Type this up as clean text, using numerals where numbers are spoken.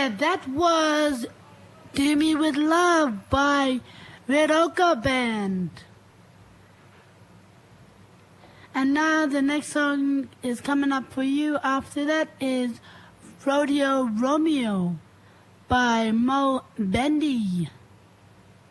Yeah, that was Do Me With Love by Red Ochre Band. And now the next song is coming up for you. After that is Rodeo Romeo by Mo Bendy.